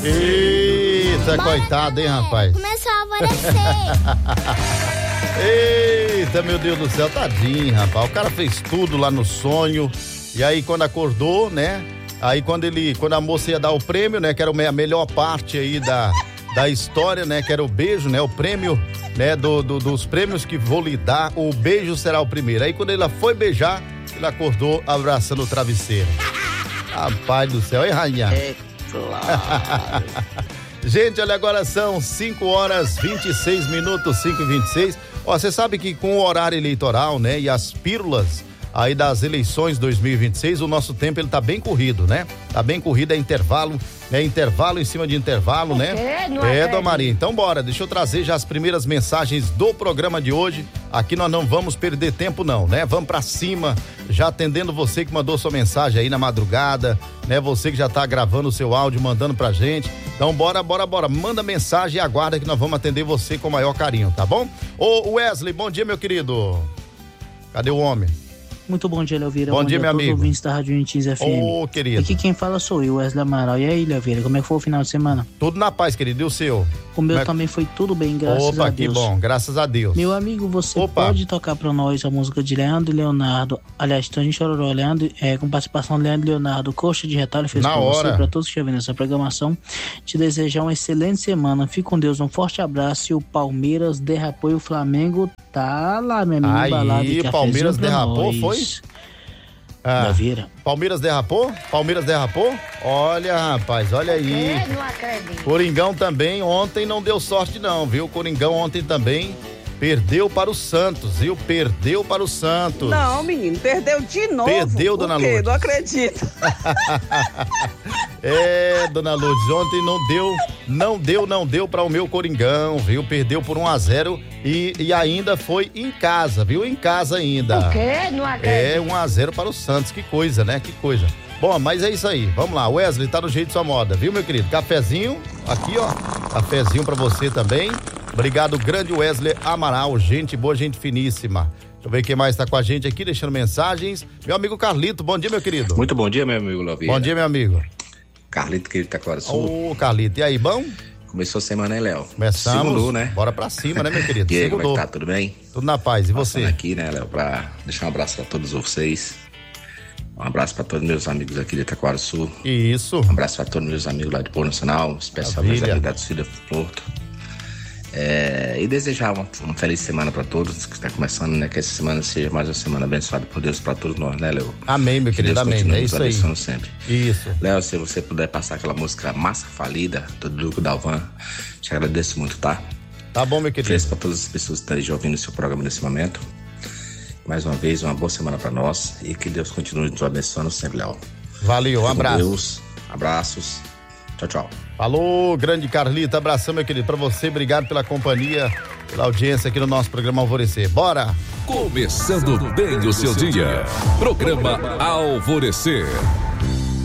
Eita, coitado, hein, rapaz? Começou a alvorecer. Eita, meu Deus do céu, tadinho, rapaz. O cara fez tudo lá no sonho. E aí, quando acordou, né? Aí, quando a moça ia dar o prêmio, né? Que era a melhor parte aí da história, né? Que era o beijo, né? O prêmio, né? Dos prêmios que vou lhe dar, o beijo será o primeiro. Aí, quando ela foi beijar, ele acordou abraçando o travesseiro. Rapaz do céu, hein, rainha? É claro. Gente, olha, agora são 5h26, 5h26. Ó, você sabe que com o horário eleitoral, né, e as pílulas aí das eleições 2026, o nosso tempo ele tá bem corrido, né? Tá bem corrido, é intervalo em cima de intervalo, né? Dona Maria. Então bora, deixa eu trazer já as primeiras mensagens do programa de hoje. Aqui nós não vamos perder tempo não, né? Vamos pra cima, já atendendo você que mandou sua mensagem aí na madrugada, né? Você que já tá gravando o seu áudio, mandando pra gente. Então bora. Manda mensagem e aguarda que nós vamos atender você com o maior carinho, tá bom? Ô Wesley, bom dia, meu querido. Cadê o homem? Muito bom dia, Léo Vieira. Bom dia, meu amigo. Ouvintes da Rádio Unitins FM. Ô, querido. Aqui quem fala sou eu, Wesley Amaral. E aí, Léo Vieira, como é que foi o final de semana? Tudo na paz, querido. E o seu? O meu também foi tudo bem, graças a Deus. Que bom, graças a Deus. Meu amigo, você pode tocar pra nós a música de Leandro e Leonardo, aliás, Toninho Chororó, com participação de Leandro e Leonardo, Coxa de Retalho, fez pra você, pra todos que estiverem nessa programação. Te desejar uma excelente semana. Fique com Deus, um forte abraço. E o Palmeiras derrapou e o Flamengo tá lá, meu amigo, embalado. Aí, Palmeiras derrapou, foi? Palmeiras derrapou? Olha, rapaz, olha aí. Eu não acredito. Coringão também ontem não deu sorte não, viu? Coringão ontem também perdeu para o Santos, viu? Perdeu para o Santos. Não, menino, perdeu de novo. Perdeu, dona Lourdes. Não acredito. Dona Lourdes, ontem não deu para o meu Coringão, viu? Perdeu por 1-0 e ainda foi em casa, viu? Em casa ainda. O quê? Não acredito. 1-0 para o Santos, que coisa, né? Que coisa. Bom, mas é isso aí, vamos lá, Wesley, tá no jeito de sua moda, viu, meu querido? Cafezinho, aqui, ó, cafezinho pra você também. Obrigado, grande Wesley Amaral, gente boa, gente finíssima. Deixa eu ver quem mais tá com a gente aqui, deixando mensagens. Meu amigo Carlito, bom dia, meu querido. Muito bom dia, meu amigo Léo Vieira. Bom dia, meu amigo. Carlito, querido Itaquaraçu. Ô, Carlito, e aí, bom? Começou a semana, hein, Léo? Começamos. Segundou, né? Bora pra cima, né, meu querido? E aí, Segundou. como é que tá? Tudo bem? Tudo na paz, e você? Aqui, né, Léo, pra deixar um abraço pra todos vocês. Um abraço para todos meus amigos aqui de Itaquaraçu. Isso. Um abraço para todos meus amigos lá de Pôr Nacional, especialmente aqui da torcida Porto. E desejar uma feliz semana para todos que está começando, né? Que essa semana seja mais uma semana abençoada por Deus para todos nós, né, Léo? Amém, meu querido, amém. É isso aí. Sempre. Isso. Léo, se você puder passar aquela música Massa Falida, do Duque Dalvan, te agradeço muito, tá? Tá bom, meu querido. Feliz para todas as pessoas que estão ouvindo o seu programa nesse momento. Mais uma vez, uma boa semana para nós e que Deus continue nos abençoando sempre, Léo. Valeu, um abraço. Deus, abraços. Tchau, tchau. Alô, grande Carlito, abração, meu querido, pra você, obrigado pela companhia, pela audiência aqui no nosso programa Alvorecer. Bora! Começando bem o seu dia. Programa Alvorecer.